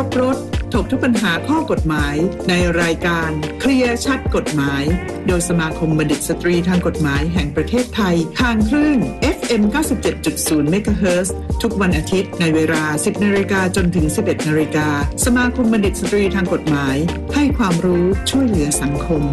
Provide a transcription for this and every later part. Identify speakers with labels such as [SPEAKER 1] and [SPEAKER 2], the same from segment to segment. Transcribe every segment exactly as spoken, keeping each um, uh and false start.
[SPEAKER 1] รถถกทุกปัญหาข้อกฎหมายในรายการเคลียร์ชัดกฎหมายโดยสมาคมบัณฑิตสตรีทางกฎหมายแห่งประเทศไทยทางคลื่น เอฟ เอ็ม เก้าสิบเจ็ดจุดศูนย์ เมกะเฮิรตซ์ทุกวันอาทิตย์ในเวลา สิบนาฬิกา จนถึง สิบเอ็ดนาฬิกาสมาคมบัณฑิตสตรีทางกฎหมายให้ความรู้ช่วยเหลือสังคม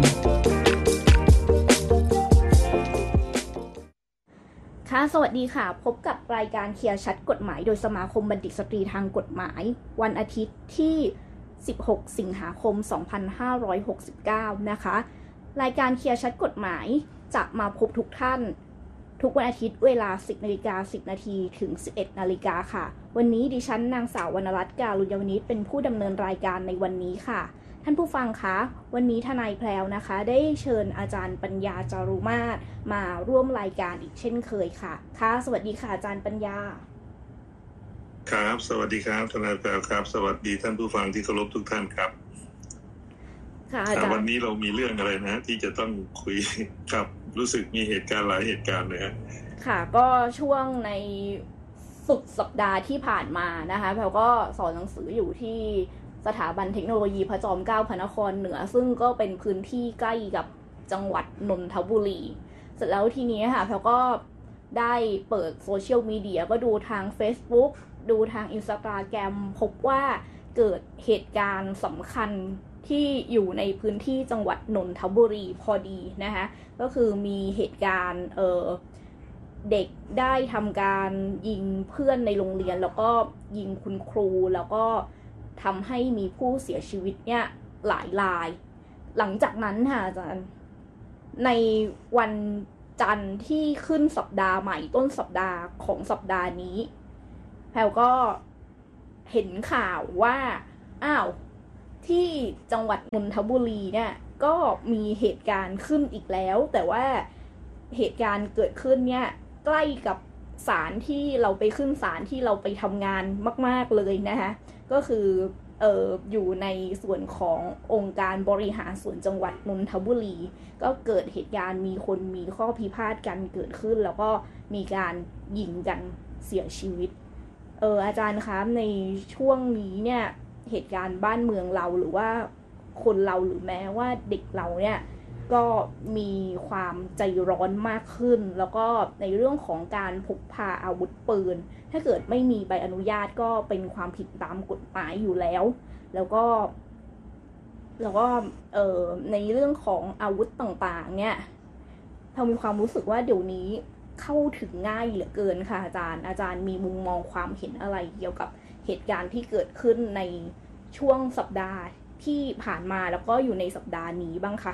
[SPEAKER 2] ค่ะสวัสดีค่ะพบกับรายการเคลียร์ชัดกฎหมายโดยสมาคมบัณฑิตสตรีทางกฎหมายวันอาทิตย์ที่สิบหกสิงหาคมสองพันห้าร้อยหกสิบเก้านะคะรายการเคลียร์ชัดกฎหมายจะมาพบทุกท่านทุกวันอาทิตย์เวลา สิบนาฬิกาสิบนาทีถึง สิบเอ็ดนาฬิกาค่ะวันนี้ดิฉันนางสาววรรณรัตน์ การุญยวณิชเป็นผู้ดำเนินรายการในวันนี้ค่ะท่านผู้ฟังคะวันนี้ทนายแพรวนะคะได้เชิญอาจารย์ปัญญาจารุมาศมาร่วมรายการอีกเช่นเคยค่ะค่ะสวัสดีค่ะอาจารย์ปัญญา
[SPEAKER 3] ครับสวัสดีครับทนายแพรวครับสวัสดีท่านผู้ฟังที่เคารพทุกท่านครับค่ะอาจารย์วันนี้เรามีเรื่องอะไรนะที่จะต้องคุยครับรู้สึกมีเหตุการณ์หลายเหตุการณ์เลยฮะค่ะ
[SPEAKER 2] ก็ช่วงในสุดสัปดาห์ที่ผ่านมานะคะแพรวก็สอนหนังสืออยู่ที่สถาบันเทคโนโลยีพระจอมเกล้าพระนครเหนือซึ่งก็เป็นพื้นที่ใกล้กับจังหวัดนนทบุรีเสร็จแล้วทีนี้ค่ะแพรก็ได้เปิดโซเชียลมีเดียก็ดูทาง Facebook ดูทาง Instagram พบว่าเกิดเหตุการณ์สำคัญที่อยู่ในพื้นที่จังหวัดนนทบุรีพอดีนะคะก็คือมีเหตุการณ์เอ่อเด็กได้ทำการยิงเพื่อนในโรงเรียนแล้วก็ยิงคุณครูแล้วก็ทำให้มีผู้เสียชีวิตเนี่ยหลายรายหลังจากนั้นค่ะอาจารย์ในวันจันทร์ที่ขึ้นสัปดาห์ใหม่ต้นสัปดาห์ของสัปดาห์นี้แพรก็เห็นข่าวว่าอ้าวที่จังหวัดนนทบุรีเนี่ยก็มีเหตุการณ์ขึ้นอีกแล้วแต่ว่าเหตุการณ์เกิดขึ้นเนี่ยใกล้กับศาลที่เราไปขึ้นศาลที่เราไปทำงานมากๆเลยนะคะก็คือเอ่ออยู่ในส่วนขององค์การบริหารส่วนจังหวัดนนทบุรีก็เกิดเหตุการณ์มีคนมีข้อพิพาทกันเกิดขึ้นแล้วก็มีการยิงกันเสียชีวิตเอออาจารย์คะในช่วงนี้เนี่ยเหตุการณ์บ้านเมืองเราหรือว่าคนเราหรือแม้ว่าเด็กเราเนี่ยก็มีความใจร้อนมากขึ้นแล้วก็ในเรื่องของการพกพาอาวุธปืนถ้าเกิดไม่มีใบอนุญาตก็เป็นความผิดตามกฎหมายอยู่แล้วแล้วก็แล้วก็เอ่อในเรื่องของอาวุธต่างๆเนี่ยเรามีความรู้สึกว่าเดี๋ยวนี้เข้าถึงง่ายเหลือเกินค่ะอาจารย์อาจารย์มีมุมมองความเห็นอะไรเกี่ยวกับเหตุการณ์ที่เกิดขึ้นในช่วงสัปดาห์ที่ผ่านมาแล้วก็อยู่ในสัปดาห์นี้บ้างคะ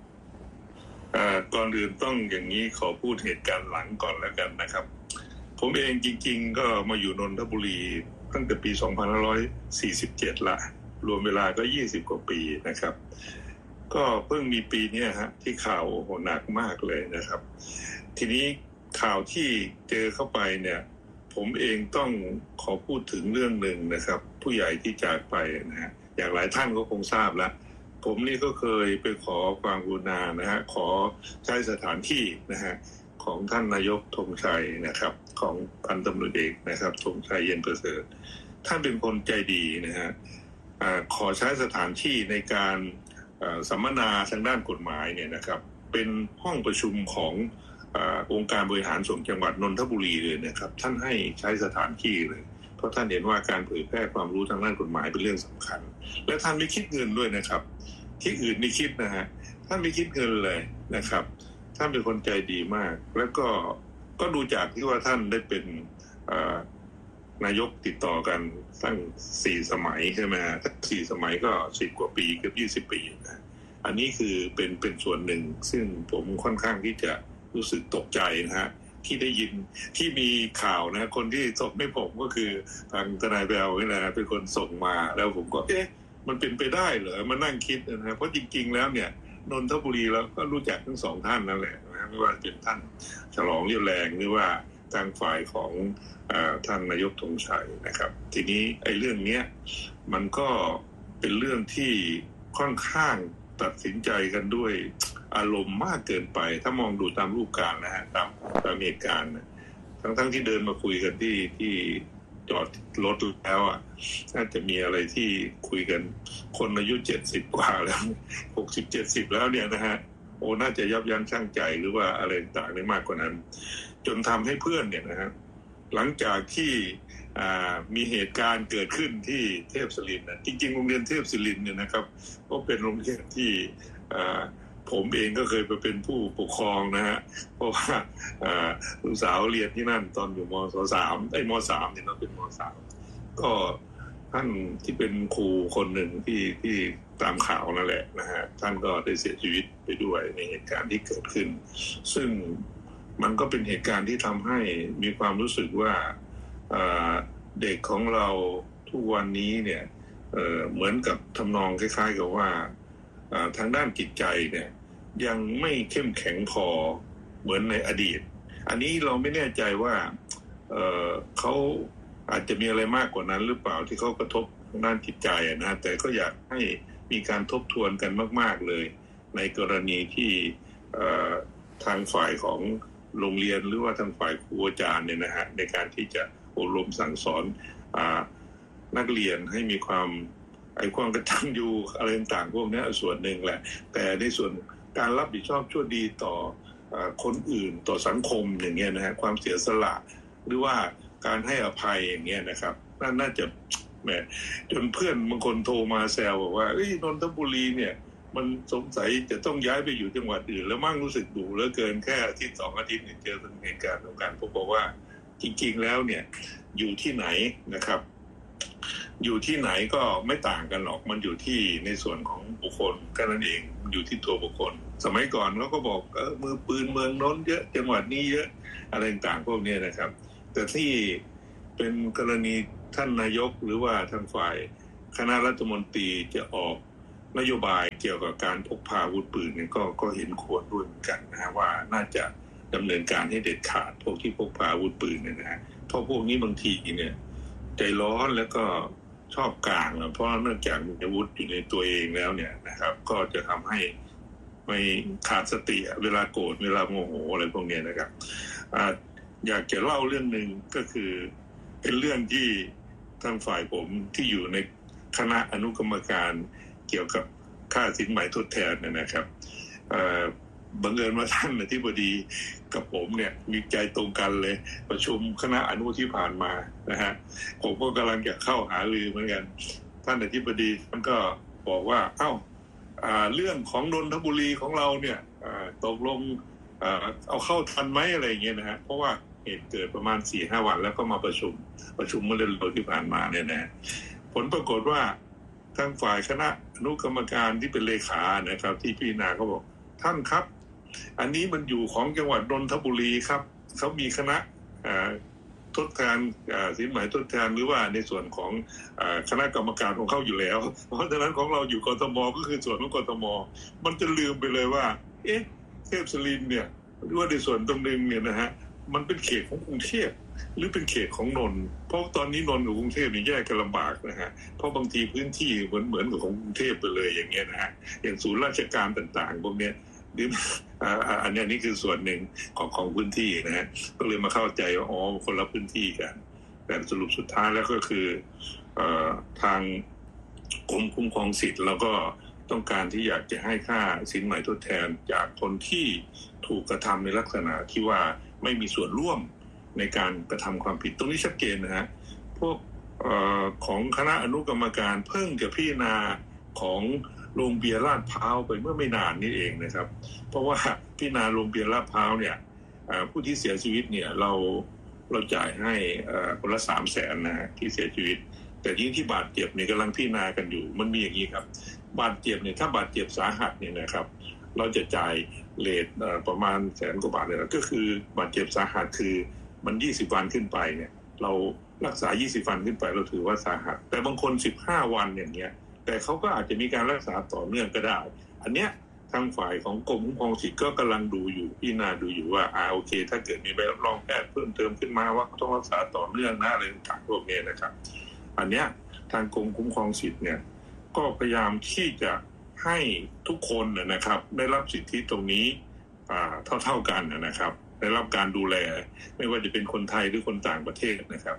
[SPEAKER 3] ก่อนอื่นต้องอย่างนี้ขอพูดเหตุการณ์หลังก่อนแล้วกันนะครับผมเองจริงๆก็มาอยู่นนทบุรีตั้งแต่ปีสองพันห้าร้อยสี่สิบเจ็ดละรวมเวลาก็ยี่สิบกว่าปีนะครับก็เพิ่งมีปีนี้ฮะที่ข่าวโหหนักมากเลยนะครับทีนี้ข่าวที่เจอเข้าไปเนี่ยผมเองต้องขอพูดถึงเรื่องหนึ่งนะครับผู้ใหญ่ที่จากไปนะฮะอย่างหลายท่านก็คงทราบแล้วผมนี่ก็เคยไปขอความกรุณานะฮะขอใช้สถานที่นะฮะของท่านนายกธงชัยนะครับของพันตำรวจเอกนะครับธงชัยเย็นประเสริฐท่านเป็นคนใจดีนะฮะขอใช้สถานที่ในการสัมมนาทางด้านกฎหมายเนี่ยนะครับเป็นห้องประชุมขององค์การบริหารส่วนจังหวัดนนทบุรีเลยนะครับท่านให้ใช้สถานที่เลยเพราะท่านเห็นว่าการเผยแพร่ความรู้ทางด้านกฎหมายเป็นเรื่องสำคัญและท่านไม่คิดเงินด้วยนะครับที่อื่นไม่คิดนะฮะท่านไม่คิดเงินเลยนะครับท่านเป็นคนใจดีมากแล้วก็ก็ดูจากที่ว่าท่านได้เป็นนายกติดต่อกันตั้งสี่สมัยใช่ไหมฮะสี่สมัยก็สิบกว่าปีเกือบยี่สิบปีนะอันนี้คือเป็นเป็นส่วนหนึ่งซึ่งผมค่อนข้างที่จะรู้สึกตกใจนะฮะที่ได้ยินที่มีข่าวนะคนที่ส่งให้ผมก็คือทางทนายแบลนี่แหละเป็นคนส่งมาแล้วผมก็เอ๊ะมันเป็นไปได้เหรอมานั่งคิดนะฮะเพราะจริงๆแล้วเนี่ยนนทบุรีแล้วก็รู้จักทั้งสองท่านนั่นแหละนะไม่ว่าเป็นท่านฉลองเรี่ยวแรงหรือว่าทางฝ่ายของเอ่อท่านนายกธงชัยนะครับทีนี้ไอ้เรื่องเนี้ยมันก็เป็นเรื่องที่ค่อนข้างตัดสินใจกันด้วยอารมณ์มากเกินไปถ้ามองดูตามรูปการณ์นะฮะตามตามเหตุการณ์นะทั้งๆที่เดินมาคุยกันที่ที่จอดรถแล้วอ่ะน่าจะมีอะไรที่คุยกันคนอายุเจ็ดสิบกว่าแล้วหกสิบ เจ็ดสิบแล้วเนี่ยนะฮะโอ้น่าจะยับยั้งชั่งใจหรือว่าอะไรต่างๆได้มากกว่านั้นจนทำให้เพื่อนเนี่ยนะฮะหลังจากที่มีเหตุการณ์เกิดขึ้นที่เทพศิรินทร์นะจริงๆโรงเรียนเทพศิรินทร์เนี่ยนะครับก็เป็นโรงเรียนที่ผมเองก็เคยไปเป็นผู้ปกครองนะฮะเพราะว่าลูกสาวเรียนที่นั่นตอนอยู่ม.สาม ไอ้ม.สามเนี่ยเราเป็นม.สามก็ท่านที่เป็นครูคนหนึ่งที่ที่ตามข่าวนั่นแหละนะฮะท่านก็ได้เสียชีวิตไปด้วยในเหตุการณ์ที่เกิดขึ้นซึ่งมันก็เป็นเหตุการณ์ที่ทำให้มีความรู้สึกว่าเด็กของเราทุกวันนี้เนี่ยเอ่อเหมือนกับทำนองคล้ายๆกับว่าทางด้านจิตใจเนี่ยยังไม่เข้มแข็งพอเหมือนในอดีตอันนี้เราไม่แน่ใจว่าเอ่อเขาอาจจะมีอะไรมากกว่านั้นหรือเปล่าที่เขากระทบทางด้านจิตใจนะแต่ก็อยากให้มีการทบทวนกันมากๆเลยในกรณีที่ทางฝ่ายของโรงเรียนหรือว่าทางฝ่ายครูอาจารย์เนี่ยนะฮะในการที่จะอบรมสั่งสอนนักเรียนให้มีความไอ้ความกตัญญูอะไรต่างๆพวกนี้ส่วนหนึ่งแหละแต่ในส่วนการรับผิดชอบชั่วดีต่อคนอื่นต่อสังคมอย่างเงี้ยนะฮะความเสียสละหรือว่าการให้อภัยอย่างเงี้ยนะครับน่าจะแหมจนเพื่อนบางคนโทรมาแซวบอกว่าเอ้ยนนทบุรีเนี่ยมันสงสัยจะต้องย้ายไปอยู่จังหวัดอื่นแล้วมั่งรู้สึกดุเหลือเกินแค่อาทิตย์สองอาทิตย์เนี่ยเจอเหตุการณ์ของการผมบอกว่าจริงๆแล้วเนี่ยอยู่ที่ไหนนะครับอยู่ที่ไหนก็ไม่ต่างกันหรอกมันอยู่ที่ในส่วนของบุคคลแค่นั้นเองอยู่ที่ตัวบุคคลสมัยก่อนเขาก็บอกเออมือปืนเมืองโน้นเยอะจังหวัดนี้เยอะอะไรต่างๆพวกนี้นะครับแต่ที่เป็นกรณีท่านนายกหรือว่าทางฝ่ายคณะรัฐมนตรีจะออกนโยบายเกี่ยวกับการพกพาอาวุธปืนเนี่ยก็ก็เห็นควรด้วยเหมือนกันนะฮะว่าน่าจะดำเนินการให้เด็ดขาดพวกที่พกพาอาวุธปืนเนี่ยนะฮะเพราะพวกนี้บางทีเนี่ยใจร้อนแล้วก็ชอบกลางเพราะเนื่องจากมีอาวุธอยู่ในตัวเองแล้วเนี่ยนะครับก็จะทำให้ไม่ขาดสติเวลาโกรธเวลาโมโหอะไรพวกนี้นะครับอ่าอยากจะเล่าเรื่องนึงก็คือเป็นเรื่องที่ทางฝ่ายผมที่อยู่ในคณะอนุกรรมการเกี่ยวกับค่าสินไหมทดแทนนะครับบังเอิญว่าท่านอธิบดีกับผมเนี่ยมีใจตรงกันเลยประชุมคณะอนุที่ผ่านมานะฮะผมก็กำลังจะเข้าหารือเหมือนกันท่านอธิบดีท่านก็บอกว่าเอ้าเรื่องของนนทบุรีของเราเนี่ยตกลงเอาเข้าทันไหมอะไรอย่างเงี้ยนะฮะเพราะว่าเหตุเกิดประมาณ สี่ห้า วันแล้วก็มาประชุมประชุมเมื่อเดือนที่ผ่านมาเนี่ยนะผลปรากฏว่าทางฝ่ายคณะอนุกรรมการที่เป็นเลขานะครับที่พิจารณาเขาบอกท่านครับอันนี้มันอยู่ของจังหวัดนนทบุรีครับเขามีคณะทดแทนสินไหมทดแทนหรือว่าในส่วนของคณะกรรมการของเขาอยู่แล้วเพราะฉะนั้นของเราอยู่กทมก็คือส่วนของกทมมันจะลืมไปเลยว่าเอ๊ะเทพศิรินทร์เนี่ยหรือว่าในส่วนตรงนึงเนี่ยนะฮะมันเป็นเขตของกรุงเทพหรือเป็นเขตของนนท์เพราะตอนนี้นนท์กับกรุงเทพนี่แยกกันลำบากนะฮะเพราะบางทีพื้นที่เหมือนเหมือนกับของกรุงเทพไปเลยอย่างเงี้ยนะฮะอย่างศูนย์ราชการต่างๆพวกเนี้ยอันนี้นี่คือส่วนหนึ่งของของพื้นที่นะฮะก็เลยมาเข้าใจว่าอ๋อคนละพื้นที่กันแต่สรุปสุดท้ายแล้วก็คือทางกรมคุ้มครองสิทธิ์แล้วก็ต้องการที่อยากจะให้ค่าสินไหมทดแทนจากคนที่ถูกกระทำในลักษณะที่ว่าไม่มีส่วนร่วมในการกระทำความผิดตรงนี้ชัดเจนนะฮะพวกเอ่อของคณะอนุกรรมการเพิ่งจะพิจารณาของโรงเบียร์ลาดพร้าวไปเมื่อไม่นานนี้เองนะครับเพราะว่าพิจารณาโรงเบียร์ลาดพร้าวเนี่ยผู้ที่เสียชีวิตเนี่ยเราเราจ่ายให้คนละสามแสนนะฮะที่เสียชีวิตแต่ยิ่งที่บาดเจ็บเนี่ยกำลังพิจารณากันอยู่มันมีอย่างนี้ครับบาดเจ็บเนี่ยถ้าบาดเจ็บสาหัสเนี่ยนะครับเราจะจ่ายเรทประมาณแสนกว่าบาทเลยก็คือบาดเจ็บสาหัสคือมันยี่สิบวันขึ้นไปเนี่ยเรารักษายี่สิบวันขึ้นไปเราถือว่าสาหัสแต่บางคนสิบห้าวันอย่างเงี้ยแต่เขาก็อาจจะมีการรักษาต่อเนื่องก็ได้อันเนี้ยทางฝ่ายของกรมคุ้มครองสิทธิ์ก็กำลังดูอยู่พิจารณาดูอยู่ว่าอ่าโอเคถ้าเกิดมีใบรับรองแพทย์เพิ่มเติมขึ้นมาว่าต้องรักษาต่อเนื่องนะอะไรต่างๆพวกนี้นะครับอันเนี้ยทางกรมคุ้มครองสิทธิ์เนี่ยก็พยายามที่จะให้ทุกคนนะครับได้รับสิทธิตรงนี้เท่าๆกันนะครับได้รับการดูแลไม่ว่าจะเป็นคนไทยหรือคนต่างประเทศนะครับ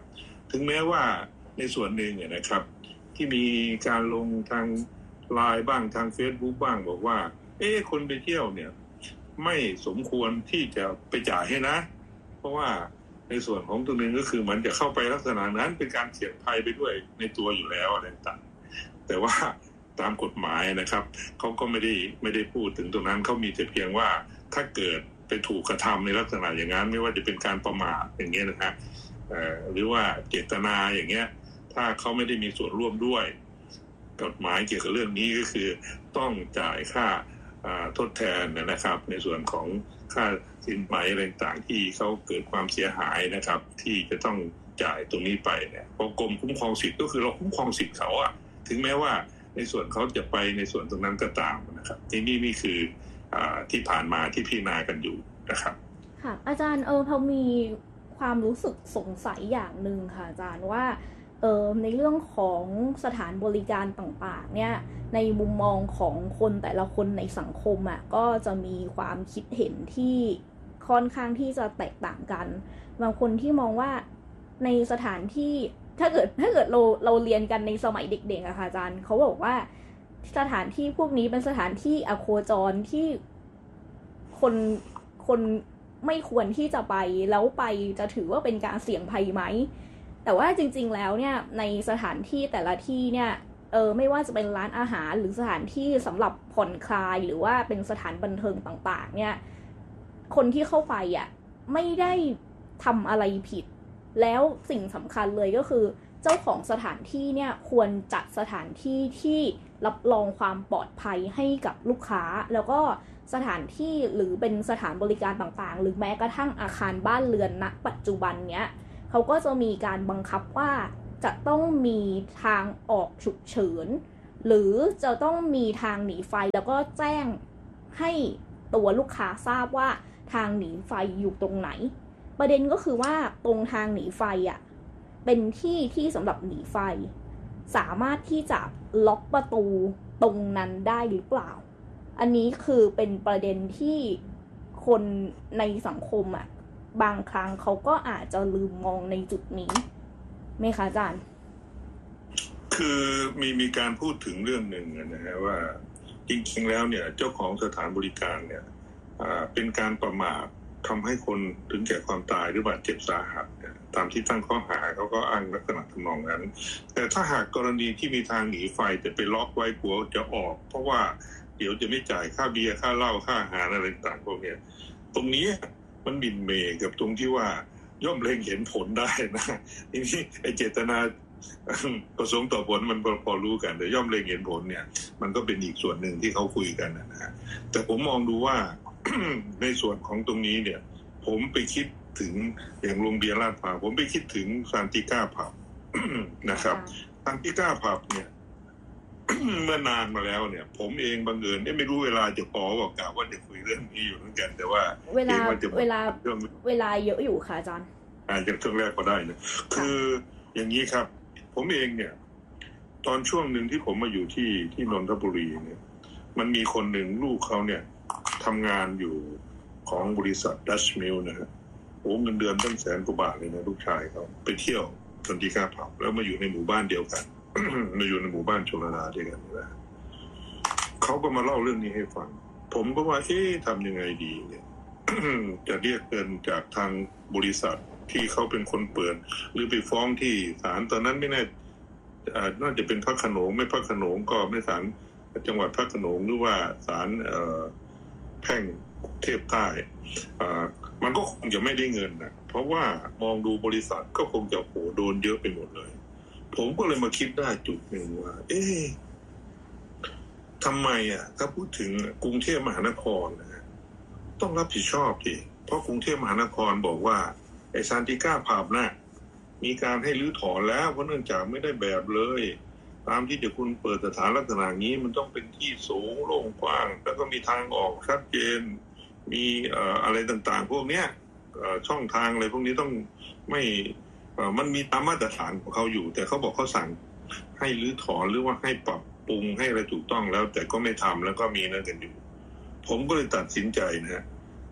[SPEAKER 3] ถึงแม้ว่าในส่วนหนึ่งเนี่ยนะครับที่มีการลงทางไลน์บ้างทาง Facebook บ้างบอกว่าเอ๊ะคนไปเที่ยวเนี่ยไม่สมควรที่จะไปจ่ายให้นะเพราะว่าในส่วนของตัวนึงก็คือมันจะเข้าไปลักษณะนั้นเป็นการเสี่ยงภัยไปด้วยในตัวอยู่แล้วอะไรต่างๆแต่ว่าตามกฎหมายนะครับเขาก็ไม่ได้ไม่ได้พูดถึงตรงนั้นเขามีแต่เพียงว่าถ้าเกิดไปถูกกระทำในลักษณะอย่างนั้นไม่ว่าจะเป็นการประมาทอย่างเงี้ยนะฮะหรือว่าเจตนาอย่างเงี้ยถ้าเขาไม่ได้มีส่วนร่วมด้วยกฎหมายเกี่ยวกับเรื่องนี้ก็คือต้องจ่ายค่าทดแทนนะครับในส่วนของค่าสินไหมอะไรต่างๆที่เขาเกิดความเสียหายนะครับที่จะต้องจ่ายตรงนี้ไปเนี่ยพอกรมคุ้มครองสิทธิ์ก็คือเราคุ้มครองสิทธิ์เขาอะถึงแม้ว่าในส่วนเขาจะไปในส่วนตรงนั้นก็ตามนะครับที่นี่นี่คือที่ผ่านมาที่พิจารณากันอยู่นะครับ
[SPEAKER 2] ค่ะอาจารย์เออพอมีความรู้สึกสงสัยอย่างนึงค่ะอาจารย์ว่าเออในเรื่องของสถานบริการต่างๆเนี่ยในมุมมองของคนแต่ละคนในสังคมอ่ะก็จะมีความคิดเห็นที่ค่อนข้างที่จะแตกต่างกันบางคนที่มองว่าในสถานที่ถ้าเกิดถ้าเกิดเราเราเรียนกันในสมัยเด็กๆอะค่ะอาจารย์เขาบอกว่าสถานที่พวกนี้เป็นสถานที่อโคจรที่คนคนไม่ควรที่จะไปแล้วไปจะถือว่าเป็นการเสี่ยงภัยไหมแต่ว่าจริงๆแล้วเนี่ยในสถานที่แต่ละที่เนี่ยเออไม่ว่าจะเป็นร้านอาหารหรือสถานที่สำหรับผ่อนคลายหรือว่าเป็นสถานบันเทิงต่างๆเนี่ยคนที่เข้าไปอ่ะไม่ได้ทำอะไรผิดแล้วสิ่งสำคัญเลยก็คือเจ้าของสถานที่เนี่ยควรจัดสถานที่ที่รับรองความปลอดภัยให้กับลูกค้าแล้วก็สถานที่หรือเป็นสถานบริการต่างๆหรือแม้กระทั่งอาคารบ้านเรือนณปัจจุบันเนี้ยเขาก็จะมีการบังคับว่าจะต้องมีทางออกฉุกเฉินหรือจะต้องมีทางหนีไฟแล้วก็แจ้งให้ตัวลูกค้าทราบว่าทางหนีไฟอยู่ตรงไหนประเด็นก็คือว่าตรงทางหนีไฟอ่ะเป็นที่ที่สำหรับหนีไฟสามารถที่จะล็อกประตูตรงนั้นได้หรือเปล่าอันนี้คือเป็นประเด็นที่คนในสังคมอ่ะบางครั้งเขาก็อาจจะลืมมองในจุดนี้ไหมคะอาจารย์
[SPEAKER 3] คือมีมีการพูดถึงเรื่องหนึ่งนะฮะว่าจริงๆแล้วเนี่ยเจ้าของสถานบริการเนี่ยเป็นการประมาททำให้คนถึงแก่ความตายหรือบาดเจ็บสาหัสตามที่ตั้งข้อหาเขาก็อ้างลักษณะทำนองนั้นแต่ถ้าหากกรณีที่มีทางหนีไฟแต่ไปล็อกไว้กลัวจะออกเพราะว่าเดี๋ยวจะไม่จ่ายค่าเบียร์ค่าเหล้าค่าอาหารอะไรต่างๆพวกนี้ตรงนี้มันบินเมย์กับตรงที่ว่าย่อมเล็งเห็นผลได้นะทีนี้ไอ้เจตนาประสงค์ต่อผลมันพอรู้กันแต่ย่อมเล็งเห็นผลเนี่ยมันก็เป็นอีกส่วนหนึ่งที่เขาคุยกันนะฮะแต่ผมมองดูว่า ในส่วนของตรงนี้เนี่ยผมไปคิดถึงอย่างโรงเบียร์ลาดพร้าวผมไปคิดถึงซานติก้าผับ นะครับซานติก้าผับเนี่ย เมื่อนานมาแล้วเนี่ยผมเองบังเอิญไม่รู้เวลาจะพอบอกกล่าวว่าจะคุยเรื่องนี้อยู่เหมือนกันแต่ว่า
[SPEAKER 2] เวลาเวลาเวลาเยอะอยู่ค่ะอาจารย์
[SPEAKER 3] อาจจะช่วงแรกก็ได้นะคืออย่างนี้ครับผมเองเนี่ยตอนช่วงหนึ่งที่ผมมาอยู่ที่ที่นนทบุรีเนี่ยมันมีคนหนึ่งลูกเขาเนี่ยทำงานอยู่ของบริษัทดัชมิลนะฮะโอ้เงินเดือนตั้งแสนกว่าบาทเลยนะลูกชายเขาไปเที่ยวซานติก้าผับแล้วมาอยู่ในหมู่บ้านเดียวกัน มาอยู่ในหมู่บ้านชลนาด้วยกันนะเขาก็มาเล่าเรื่องนี้ให้ฟังผมก็ว่าเอ๊ะทำยังไงดีเนี่ย จะเรียกเงินจากทางบริษัทที่เขาเป็นคนเปิดหรือไปฟ้องที่ศาลตอนนั้นไม่แน่น่าจะเป็นพระโขนงไม่พระโขนงก็ไม่ศาลจังหวัดพระโขนงหรือว่าศาลแพ่งเทพใต้มันก็คงจะไม่ได้เงินนะเพราะว่ามองดูบริษัทก็คงจะโหโดนเยอะไปหมดเลยผมก็เลยมาคิดได้จุดหนึ่งว่าเอ๊ะทำไมอ่ะถ้าพูดถึงกรุงเทพมหานครนะต้องรับผิดชอบดิเพราะกรุงเทพมหานครบอกว่าไอ้ซานติก้าผับน่ะมีการให้รื้อถอนแล้วเพราะเนื่องจากไม่ได้แบบเลยตามที่จะคุณเปิดสถานลักษณะนี้มันต้องเป็นที่สูงโล่งกว้างแล้วก็มีทางออกชัดเจนมีเอ่ออะไรต่างๆพวกเนี้ยเอ่อช่องทางอะไรพวกนี้ต้องไม่มันมีตามมาตรฐานของเขาอยู่แต่เขาบอกเขาสั่งให้รื้อถอนหรือว่าให้ปรับปรุงให้อะไรถูกต้องแล้วแต่ก็ไม่ทำแล้วก็มีนั่นกันอยู่ผมก็เลยตัดสินใจนะฮะ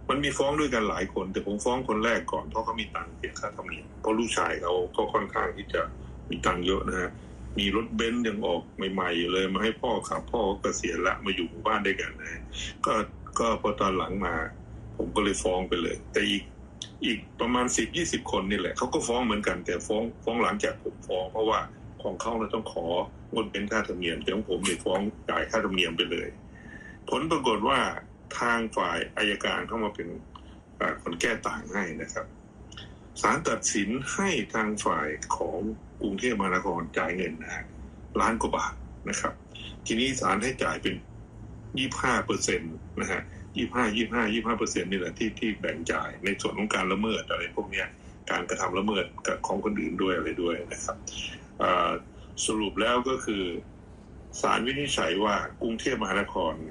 [SPEAKER 3] มันมีฟ้องด้วยกันหลายคนแต่ผมฟ้องคนแรกก่อนเพราะเขามีตังค์เสียค่าธรรมเนียมเพราะลูกชายเขาก็ค่อนข้างที่จะมีตังค์เยอะนะฮะมีรถเบนซ์ยังออกใหม่ๆเลยมาให้พ่อขับพ่อเกษียณละมาอยู่หมู่บ้านด้วยกันนะก็ก็พอตอนหลังมาผมก็เลยฟ้องไปเลยแต่อีกอีกประมาณ สิบถึงยี่สิบ คนนี่แหละเขาก็ฟ้องเหมือนกันแต่ฟ้องฟ้องหลังจากผมฟ้องเพราะว่าของเขาเนี่ยต้องของดเป็นค่าธรรมเนียมแต่ของผมเนี่ยฟ้องจ่ายค่าธรรมเนียมไปเลยผลปรากฏว่าทางฝ่ายอัยการเข้ามาเป็นคนแก้ต่างให้นะครับศาลตัดสินให้ทางฝ่ายของกรุงเทพมหานครจ่ายเงินนะล้านกว่าบาทนะครับทีนี้ศาลให้จ่ายเป็น ยี่สิบห้าเปอร์เซ็นต์ นะฮะยี่สิบห้า ยี่สิบห้า ยี่สิบห้าเปอร์เซ็นต์ นี่แหละที่ที่แบ่งจ่ายในส่วนของการละเมิดอะไรพวกเนี้ยการกระทำละเมิดกับของคนอื่นด้วยอะไรด้วยนะครับสรุปแล้วก็คือศาลวินิจฉัยว่ากรุงเทพมหานคร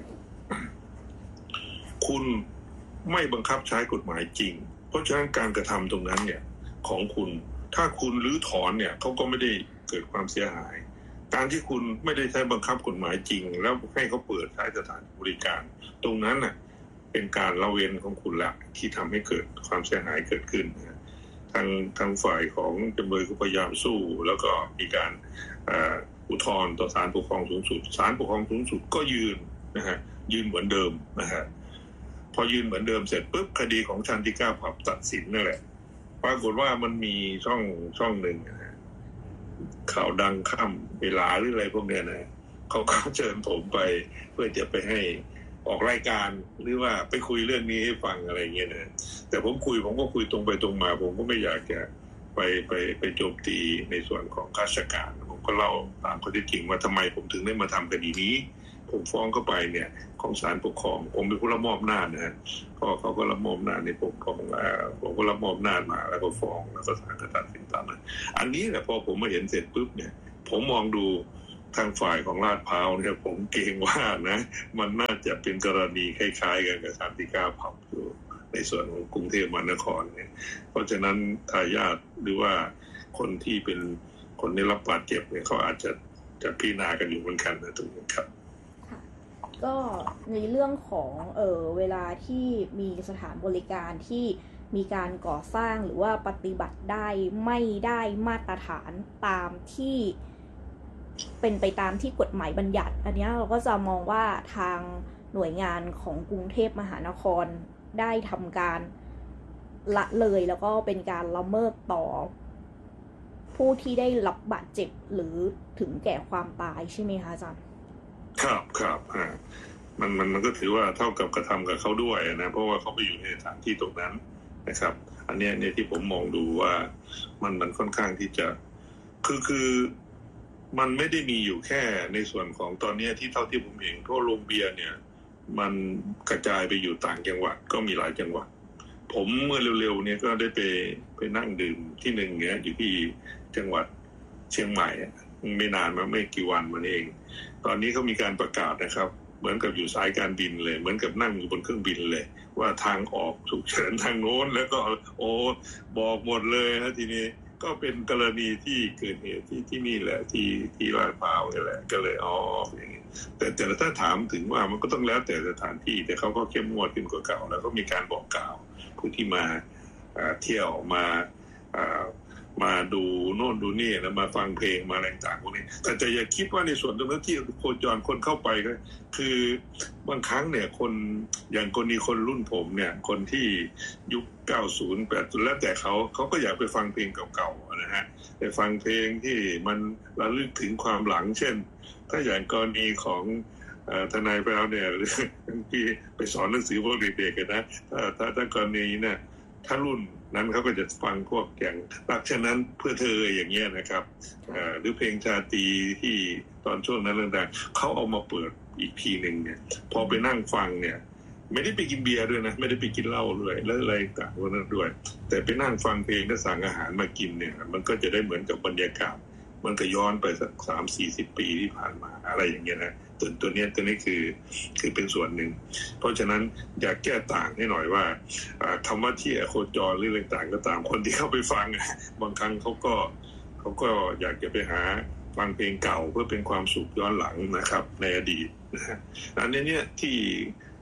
[SPEAKER 3] คุณไม่บังคับใช้กฎหมายจริงเพราะฉะนั้นการกระทำตรงนั้นเนี่ยของคุณถ้าคุณรื้อถอนเนี่ยเขาก็ไม่ได้เกิดความเสียหายการที่คุณไม่ได้ใช้บังคับกฎหมายจริงแล้วให้เขาเปิดใช้สถานบริการตรงนั้นน่ะเป็นการละเว้นของคุณละที่ทำให้เกิดความเสียหายเกิดขึ้นทางทางฝ่ายของจำเลยก็พยายามสู้แล้วก็มีการอุทธรณ์ต่อศาลปกครองสูงสุดศาลปกครองสูงสุดก็ยืนนะฮะยืนเหมือนเดิมนะฮะพอยืนเหมือนเดิมเสร็จปุ๊บคดีของชันติก้าผับตัดสินนั่นแหละปรากฏว่ามันมีช่องช่องหนึ่งนะฮะข่าวดังค่ำเวลาหรืออะไรพวกเนี้ยนะเขาก็เชิญผมไปเพื่อจะไปให้ออกรายการหรือว่าไปคุยเรื่องนี้ให้ฟังอะไรเงี้ยนะแต่ผมคุยผมก็คุยตรงไปตรงมาผมก็ไม่อยากจะไปไปไปโจมตีในส่วนของข้าราชการผมก็เล่าตามข้อเท็จจริงว่าทำไมผมถึงได้มาทำคดีนี้ผมฟ้องเข้าไปเนี่ยของศาลปกครองผมเป็นผู้รับมอบอำนาจนะฮะก็เขาก็รับมอบอำนาจในปกครองผมก็รับมอบอำนาจมาแล้วก็ฟ้องแล้วก็ศาลก็ตัดสินตามนั้นอันนี้แหละพอผมมาเห็นเสร็จปุ๊บเนี่ยผมมองดูทางฝ่ายของลาดพร้าวเนี่ยผมเกรงว่านะมันน่าจะเป็นกรณีคล้ายๆกันกับชันติก้าผับอยู่ในส่วนของกรุงเทพมหานครเนี่ยเพราะฉะนั้นทายาทหรือว่าคนที่เป็นคนได้รับบาดเจ็บเนี่ยเขาอาจจะจะพิจารณากันอยู่เหมือนกันนะตรงนี้ครับ
[SPEAKER 2] ก็ในเรื่องของเออเวลาที่มีสถานบริการที่มีการก่อสร้างหรือว่าปฏิบัติได้ไม่ได้มาตรฐานตามที่เป็นไปตามที่กฎหมายบัญญัติอันนี้เราก็จะมองว่าทางหน่วยงานของกรุงเทพมหานครได้ทำการละเลยแล้วก็เป็นการละเมิดต่อผู้ที่ได้รับบาดเจ็บหรือถึงแก่ความตายใช่ไหมคะอาจารย์
[SPEAKER 3] ครับครับฮะมันมันมันก็ถือว่าเท่ากับกระทำกับเขาด้วยนะเพราะว่าเขาไปอยู่ในสถานที่ตรงนั้นนะครับอันนี้เนี่ยที่ผมมองดูว่ามันมันค่อนข้างที่จะคือคือมันไม่ได้มีอยู่แค่ในส่วนของตอนนี้ที่เท่าที่ผมเห็นเพราะโรงเบียร์เนี่ยมันกระจายไปอยู่ต่างจังหวัดก็มีหลายจังหวัดผมเมื่อเร็วๆเนี่ยก็ได้ไปไปนั่งดื่มที่หนึ่งเนี่ยอยู่ที่จังหวัดเชียงใหม่ไม่นานมาไม่กี่วันมาเองตอนนี้เขามีการประกาศนะครับเหมือนกับอยู่สายการบินเลยเหมือนกับนั่งอยู่บนเครื่องบินเลยว่าทางออกฉุกเฉินทางโน้นแล้วก็โอ้บอกหมดเลยนะทีนี้ก็เป็นกรณีที่เกิดเหตุที่ที่นี่แหละที่ที่ลาดพร้าวนี่แหละก็เลยอ๋ออย่างนี้แต่แต่ถ้าถามถึงว่ามันก็ต้องแล้วแต่สถานที่แต่เขาก็เข้มงวดขึ้นกว่าเก่าแล้วก็มีการบอกกล่าวผู้ที่มาเที่ยวมามาดูโน่นดูนี่แล้วมาฟังเพลงมาอะไรต่างพวกนี้แต่จะอย่าคิดว่าในส่วนตรงนั้นที่โคจรคนเข้าไปก็คือบางครั้งเนี่ยคนอย่างกรณีคนรุ่นผมเนี่ยคนที่ยุคเก้าสิบ แปดสิบแล้วแต่เขาเขาก็อยากไปฟังเพลงเก่าๆนะฮะไปฟังเพลงที่มันระลึกถึงความหลังเช่นถ้าอย่างกรณีของทนายแปลเนี่ยที่ไปสอนหนังสือพวกเด็กๆกันนะถ้าถ้าถ้ากรณีเนี่ยถ้ารุ่นนั้นเขาก็จะฟังพวกอย่างรักฉะนั้นเพื่อเธออย่างเงี้ยนะครับหรือเพลงชาตรีที่ตอนช่วงนั้นเรื่องต่างเขาเอามาเปิดอีกทีหนึ่งเนี่ยพอไปนั่งฟังเนี่ยไม่ได้ไปกินเบียร์ด้วยนะไม่ได้ไปกินเหล้าด้วยแล้วอะไรต่างพวกนั้นด้วยแต่ไปนั่งฟังเพลงแล้วสั่งอาหารมากินเนี่ยมันก็จะได้เหมือนกับบรรยากาศมันก็ย้อนไปสักสามสี่สิบปีที่ผ่านมาอะไรอย่างเงี้ยนะตัวตัวนี้ตัวนี้คือคือเป็นส่วนหนึ่งเพราะฉะนั้นอยากแก้ต่างให้หน่อยว่าคำว่าที่โคจรหรืออะไรต่างก็ตามคนที่เข้าไปฟังบางครั้งเขาก็เขาก็อยากจะไปหาฟังเพลงเก่าเพื่อเป็นความสุขย้อนหลังนะครับในอดีตนะฮะอันนี้เนี่ยที่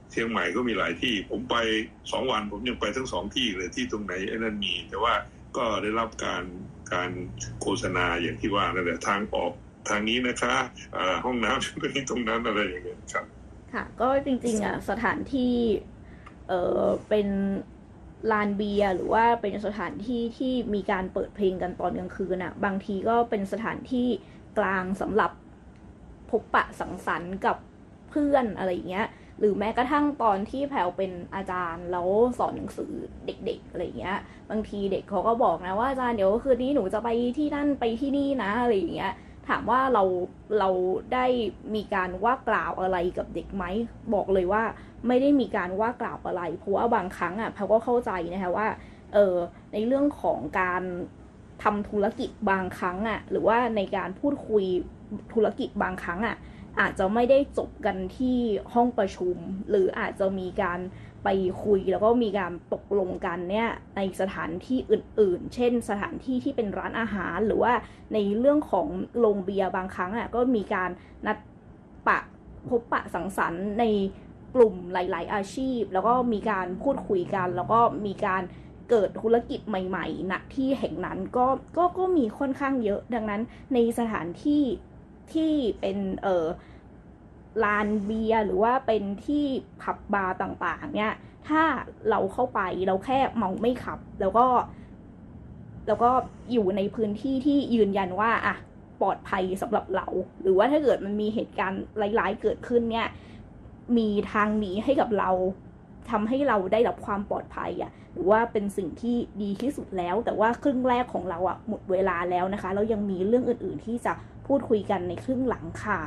[SPEAKER 3] เชียงใหม่ก็มีหลายที่ผมไปสองวันผมยังไปทั้งสองที่เลยที่ตรงไหนไอ้นั่นมีแต่ว่าก็ได้รับการการโฆษณาอย่างที่ว่านั่นแหละทางออกทางนี้นะคะห้องน้ำเป็นตรงนั้นอะไรอย่างเงี้ยครับ
[SPEAKER 2] ค่ะก็จริงๆอ่ะสถานที่เออเป็นลานเบียร์หรือว่าเป็นสถานที่ที่มีการเปิดเพลงกันตอนกลางคืนน่ะบางทีก็เป็นสถานที่กลางสำหรับพบปะสังสรรค์กับเพื่อนอะไรอย่างเงี้ยหรือแม้กระทั่งตอนที่แพรวเป็นอาจารย์แล้วสอนหนังสือเด็กๆอะไรอย่างเงี้ยบางทีเด็กเขาก็บอกนะว่าอาจารย์เดี๋ยวคืนนี้หนูจะไปที่นั่นไปที่นี่นะอะไรอย่างเงี้ยถามว่าเราเราได้มีการว่ากล่าวอะไรกับเด็กไหมบอกเลยว่าไม่ได้มีการว่ากล่าวอะไรเพราะว่าบางครั้งอ่ะแพรก็เข้าใจนะคะว่าเออในเรื่องของการทำธุรกิจบางครั้งอ่ะหรือว่าในการพูดคุยธุรกิจบางครั้งอ่ะอาจจะไม่ได้จบกันที่ห้องประชุมหรืออาจจะมีการไปคุยแล้วก็มีการตกลงกันเนี่ยในสถานที่อื่นๆเช่นสถานที่ที่เป็นร้านอาหารหรือว่าในเรื่องของโรงเบียร์บางครั้งอ่ะก็มีการนัดปะพบปะสังสรรค์ในกลุ่มหลายๆอาชีพแล้วก็มีการพูดคุยกันแล้วก็มีการเกิดธุรกิจใหม่ๆณที่แห่งนั้นก็ก็ก็มีค่อนข้างเยอะดังนั้นในสถานที่ที่เป็นเอ่อลานเบียร์หรือว่าเป็นที่ผับบาร์ต่างๆเนี่ยถ้าเราเข้าไปเราแค่เมาไม่ขับแล้วก็แล้วก็อยู่ในพื้นที่ที่ยืนยันว่าอ่ะปลอดภัยสำหรับเราหรือว่าถ้าเกิดมันมีเหตุการณ์ร้ายๆเกิดขึ้นเนี่ยมีทางหนีให้กับเราทำให้เราได้รับความปลอดภัยอ่ะหรือว่าเป็นสิ่งที่ดีที่สุดแล้วแต่ว่าครึ่งแรกของเราอ่ะหมดเวลาแล้วนะคะเรายังมีเรื่องอื่นๆที่จะพูดคุยกันในครึ่งหลังค่ะ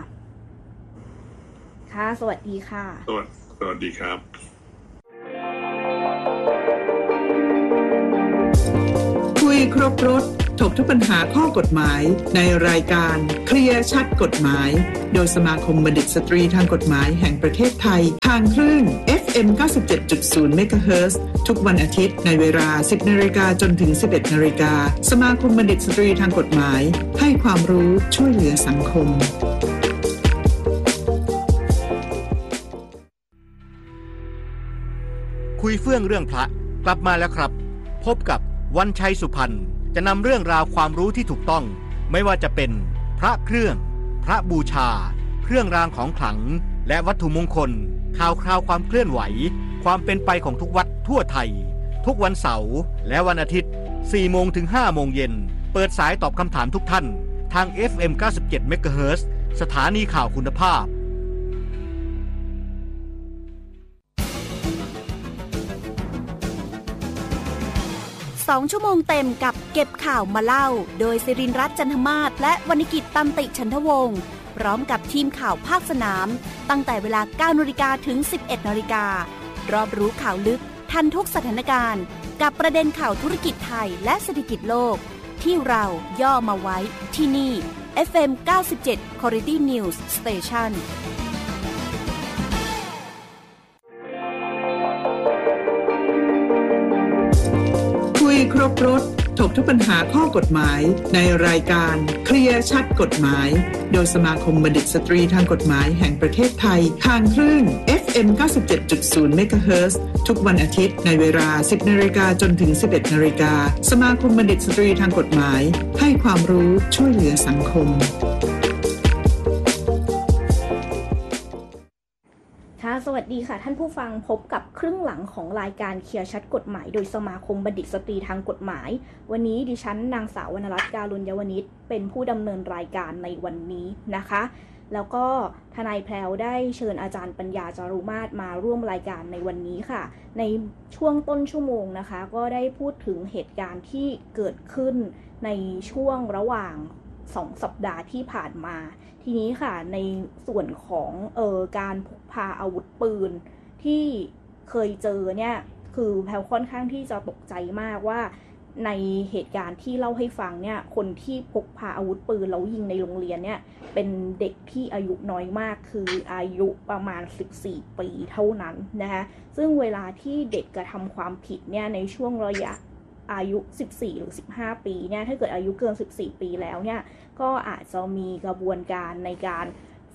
[SPEAKER 2] ค่ะสวัสดีค่ะ
[SPEAKER 3] สวัสดีสวัสดีครับ
[SPEAKER 1] คุยครบรถถกทุกปัญหาข้อกฎหมายในรายการเคลียร์ชัดกฎหมายโดยสมาคมบัณฑิตสตรีทางกฎหมายแห่งประเทศไทยทางคลื่น เอฟ เอ็ม เก้าสิบเจ็ดจุดศูนย์ เมกะเฮิรตซ์ทุกวันอาทิตย์ในเวลา สิบนาฬิกาจนถึง สิบเอ็ดนาฬิกาสมาคมบัณฑิตสตรีทางกฎหมายให้ความรู้ช่วยเหลือสังคม
[SPEAKER 4] คุยเฟื่องเรื่องพระกลับมาแล้วครับพบกับวันชัยสุพรรณจะนำเรื่องราวความรู้ที่ถูกต้องไม่ว่าจะเป็นพระเครื่องพระบูชาเครื่องรางของขลังและวัตถุมงคลข่าวคราวความเคลื่อนไหวความเป็นไปของทุกวัดทั่วไทยทุกวันเสาร์และวันอาทิตย์ สี่โมงถึงห้าโมงเย็นเปิดสายตอบคำถามทุกท่านทาง เอฟ เอ็ม เก้าสิบเจ็ด เมกะเฮิรตซ์สถานีข่าวคุณภาพ
[SPEAKER 5] สองชั่วโมงเต็มกับเก็บข่าวมาเล่าโดยศิรินทร์รัตน์จันทมาศและวรรณกิจตันติฉันทวงศ์พร้อมกับทีมข่าวภาคสนามตั้งแต่เวลา เก้านาฬิกา ถึง สิบเอ็ดนาฬิกา รอบรู้ข่าวลึกทันทุกสถานการณ์กับประเด็นข่าวธุรกิจไทยและเศรษฐกิจโลกที่เราย่อมาไว้ที่นี่ เอฟ เอ็ม เก้าสิบเจ็ด Quality News Station
[SPEAKER 1] คุยครบรถถกทุกปัญหาข้อกฎหมายในรายการเคลียร์ชัดกฎหมายโดยสมาคมบัณฑิตสตรีทางกฎหมายแห่งประเทศไทยทางคลื่น เอฟ เอ็ม เก้าสิบเจ็ดจุดศูนย์ เมกะเฮิรตซ์ทุกวันอาทิตย์ในเวลา สิบนาฬิกาจนถึง สิบเอ็ดนาฬิกาสมาคมบัณฑิตสตรีทางกฎหมายให้ความรู้ช่วยเหลือสังคม
[SPEAKER 2] สวัสดีค่ะท่านผู้ฟังพบกับครึ่งหลังของรายการเคลียร์ชัดกฎหมายโดยสมาคมบัณฑิตสตรีทางกฎหมายวันนี้ดิฉันนางสาววรรณรัตน์การุญยวณิชเป็นผู้ดำเนินรายการในวันนี้นะคะแล้วก็ทนายแพรวได้เชิญอาจารย์ปัญญาจารุมาศมาร่วมรายการในวันนี้ค่ะในช่วงต้นชั่วโมงนะคะก็ได้พูดถึงเหตุการณ์ที่เกิดขึ้นในช่วงระหว่างสองสัปดาห์ที่ผ่านมาทีนี้ค่ะในส่วนของเอ่อการพกพาอาวุธปืนที่เคยเจอเนี่ยคือแพรค่อนข้างที่จะตกใจมากว่าในเหตุการณ์ที่เล่าให้ฟังเนี่ยคนที่พกพาอาวุธปืนแล้วยิงในโรงเรียนเนี่ยเป็นเด็กที่อายุน้อยมากคืออายุประมาณสิบสี่ปีเท่านั้นนะคะซึ่งเวลาที่เด็กกระทำความผิดเนี่ยในช่วงระยะอายุสิบสี่หรือสิบห้าปีเนี่ยถ้าเกิดอายุเกินสิบสี่ปีแล้วเนี่ยก็อาจจะมีกระบวนการในการ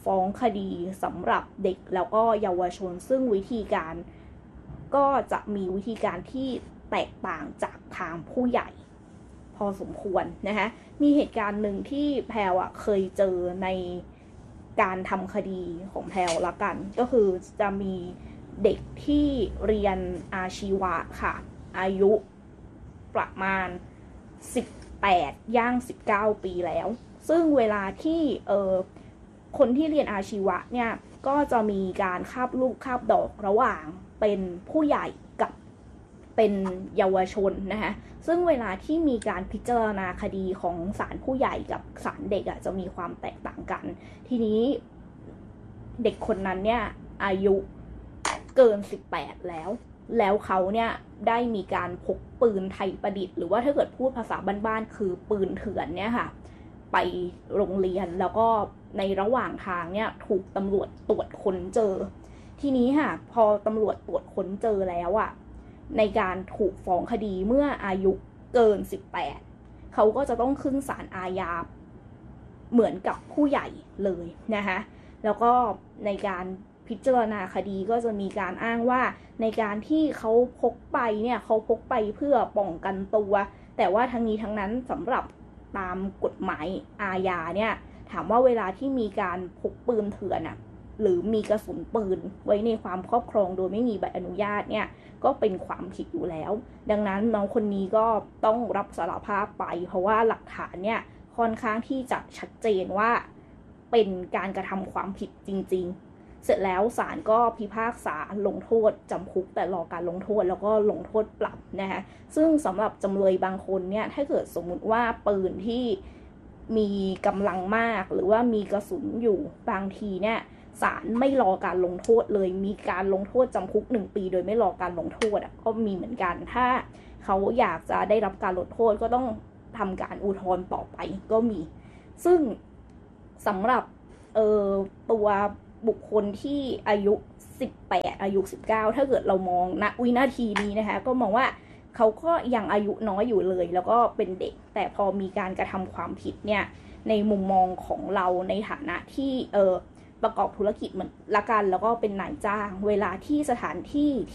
[SPEAKER 2] ฟ้องคดีสำหรับเด็กแล้วก็เยาวชนซึ่งวิธีการก็จะมีวิธีการที่แตกต่างจากทางผู้ใหญ่พอสมควรนะคะมีเหตุการณ์หนึ่งที่แพรวอ่ะเคยเจอในการทำคดีของแพรวละกันก็คือจะมีเด็กที่เรียนอาชีวะค่ะอายุประมาณสิบแปดย่างสิบเก้าปีแล้วซึ่งเวลาที่เออคนที่เรียนอาชีวะเนี่ยก็จะมีการคาบลูกคาบดอกระหว่างเป็นผู้ใหญ่กับเป็นเยาวชนนะคะซึ่งเวลาที่มีการพิจารณาคดีของศาลผู้ใหญ่กับศาลเด็กอ่ะจะมีความแตกต่างกันทีนี้เด็กคนนั้นเนี่ยอายุเกินสิบแปดแล้วแล้วเขาเนี่ยได้มีการพกปืนไทยประดิษฐ์หรือว่าถ้าเกิดพูดภาษาบ้านๆคือปืนเถื่อนเนี่ยค่ะไปโรงเรียนแล้วก็ในระหว่างทางเนี่ยถูกตำรวจตรวจค้นเจอทีนี้ค่ะพอตำรวจตรวจค้นเจอแล้วอ่ะในการถูกฟ้องคดีเมื่ออายุเกินสิบแปดเขาก็จะต้องขึ้นศาลอาญาเหมือนกับผู้ใหญ่เลยนะคะแล้วก็ในการพิจารณาคดีก็จะมีการอ้างว่าในการที่เขาพกไปเนี่ยเขาพกไปเพื่อป้องกันตัวแต่ว่าทั้งนี้ทั้งนั้นสำหรับตามกฎหมายอาญาเนี่ยถามว่าเวลาที่มีการพกปืนเถื่อนอ่ะหรือมีกระสุนปืนไว้ในความครอบครองโดยไม่มีใบอนุญาตเนี่ยก็เป็นความผิดอยู่แล้วดังนั้นน้องคนนี้ก็ต้องรับสารภาพไปเพราะว่าหลักฐานเนี่ยค่อนข้างที่จะชัดเจนว่าเป็นการกระทำความผิดจริงๆเสร็จแล้วศาลก็พิพากษาลงโทษจำคุกแต่รอการลงโทษแล้วก็ลงโทษปรับนะคะซึ่งสำหรับจำเลยบางคนเนี่ยถ้าเกิดสมมุติว่าปืนที่มีกำลังมากหรือว่ามีกระสุนอยู่บางทีเนี่ยศาลไม่รอการลงโทษเลยมีการลงโทษจำคุกหนึ่งปีโดยไม่รอการลงโทษอ่ะก็มีเหมือนกันถ้าเขาอยากจะได้รับการลดโทษก็ต้องทำการอุทธรณ์ต่อไปก็มีซึ่งสำหรับเอ่อตัวบุคคลที่อายุสิบแปดอายุสิบเก้าถ้าเกิดเรามองณวินาทีนี้นะคะก็มองว่าเขาก็ยังอายุน้อยอยู่เลยแล้วก็เป็นเด็กแต่พอมีการกระทำความผิดเนี่ยในมุมมองของเราในฐานะที่เออประกอบธุรกิจเหมือนละกันแล้วก็เป็นนายจ้างเวลาที่สถานที่